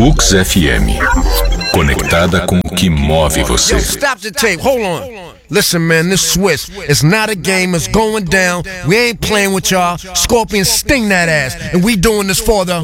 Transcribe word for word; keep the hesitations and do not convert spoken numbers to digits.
Books F M. Conectada com o que move você. Yo, stop the tape. Hold on. Listen, man, this Swiss, it's not a game. It's going down. We ain't playing with y'all. Scorpion, sting that ass. And we doing this for the...